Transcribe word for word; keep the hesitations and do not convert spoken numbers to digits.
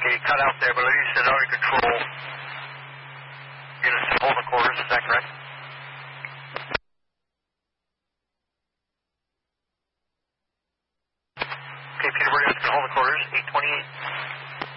Okay, cut out there, but you said already control. You're going to hold the quarters, is that correct? Okay, Peter, we're going to hold the quarters, eight twenty-eight.